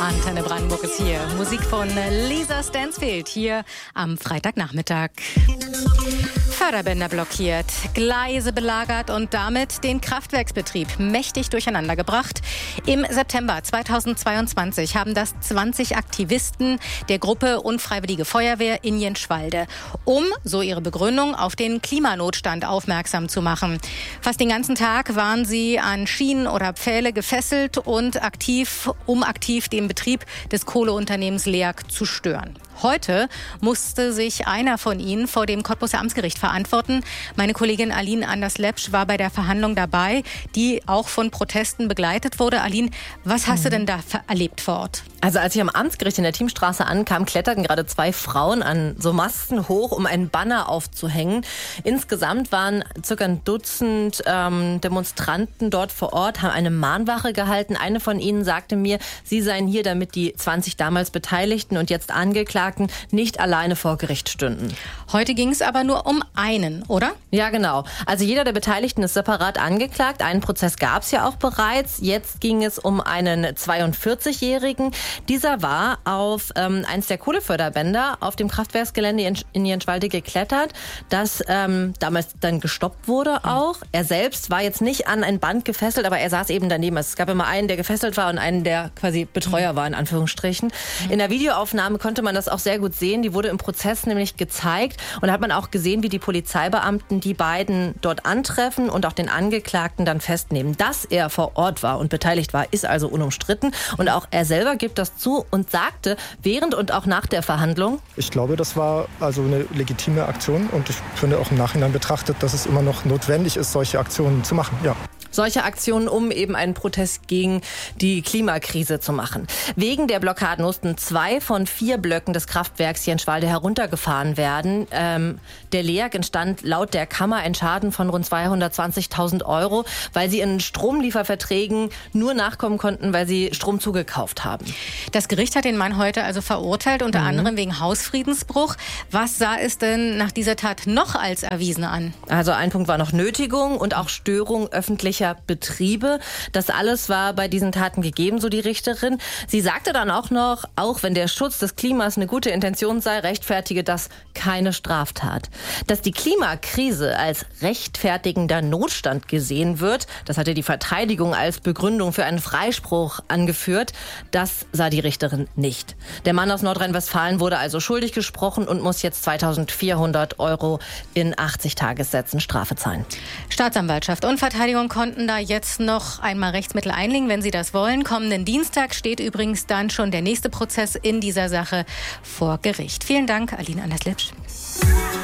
Antenne Brandenburg ist hier. Musik von Lisa Stansfield hier am Freitagnachmittag. Förderbänder blockiert, Gleise belagert und damit den Kraftwerksbetrieb mächtig durcheinandergebracht. Im September 2022 haben das 20 Aktivisten der Gruppe Unfreiwillige Feuerwehr in Jenschwalde, um, so ihre Begründung, auf den Klimanotstand aufmerksam zu machen. Fast den ganzen Tag waren sie an Schienen oder Pfähle gefesselt und aktiv den Betrieb des Kohleunternehmens LEAG zu stören. Heute musste sich einer von ihnen vor dem Cottbuser Amtsgericht verantworten. Meine Kollegin Aline Anders-Lepsch war bei der Verhandlung dabei, die auch von Protesten begleitet wurde. Aline, was hast du denn da erlebt vor Ort? Also als ich am Amtsgericht in der Thiemstraße ankam, kletterten gerade 2 Frauen an so Masten hoch, um einen Banner aufzuhängen. Insgesamt waren circa ein Dutzend Demonstranten dort vor Ort, haben eine Mahnwache gehalten. Eine von ihnen sagte mir, sie seien hier, damit die 20 damals Beteiligten und jetzt Angeklagten nicht alleine vor Gericht stünden. Heute ging es aber nur um einen, oder? Ja, genau. Also jeder der Beteiligten ist separat angeklagt. Einen Prozess gab es ja auch bereits. Jetzt ging es um einen 42-Jährigen. Dieser war auf eins der Kohleförderbänder auf dem Kraftwerksgelände in Jenschwalde geklettert, das damals dann gestoppt wurde auch. Er selbst war jetzt nicht an ein Band gefesselt, aber er saß eben daneben. Also es gab immer einen, der gefesselt war und einen, der quasi Betreuer war, in Anführungsstrichen. In der Videoaufnahme konnte man das auch sehr gut sehen. Die wurde im Prozess nämlich gezeigt. Und da hat man auch gesehen, wie die Polizeibeamten die beiden dort antreffen und auch den Angeklagten dann festnehmen. Dass er vor Ort war und beteiligt war, ist also unumstritten. Und auch er selber gibt das zu und sagte während und auch nach der Verhandlung: Ich glaube, das war also eine legitime Aktion und ich finde auch im Nachhinein betrachtet, dass es immer noch notwendig ist, solche Aktionen zu machen. Ja. Solche Aktionen, um eben einen Protest gegen die Klimakrise zu machen. Wegen der Blockaden mussten 2 von 4 Blöcken des Kraftwerks Jenschwalde heruntergefahren werden. Der LEAG entstand laut der Kammer ein Schaden von rund 220.000 €, weil sie in Stromlieferverträgen nur nachkommen konnten, weil sie Strom zugekauft haben. Das Gericht hat den Mann heute also verurteilt, unter anderem wegen Hausfriedensbruch. Was sah es denn nach dieser Tat noch als erwiesen an? Also ein Punkt war noch Nötigung und auch Störung öffentlicher Betriebe. Das alles war bei diesen Taten gegeben, so die Richterin. Sie sagte dann auch noch, auch wenn der Schutz des Klimas eine gute Intention sei, rechtfertige das keine Straftat. Dass die Klimakrise als rechtfertigender Notstand gesehen wird, das hatte die Verteidigung als Begründung für einen Freispruch angeführt, das sah die Richterin nicht. Der Mann aus Nordrhein-Westfalen wurde also schuldig gesprochen und muss jetzt 2.400 € in 80 Tagessätzen Strafe zahlen. Staatsanwaltschaft und Verteidigung konnten da jetzt noch einmal Rechtsmittel einlegen, wenn sie das wollen. Kommenden Dienstag steht übrigens dann schon der nächste Prozess in dieser Sache vor Gericht. Vielen Dank, Aline Anders-Lepsch.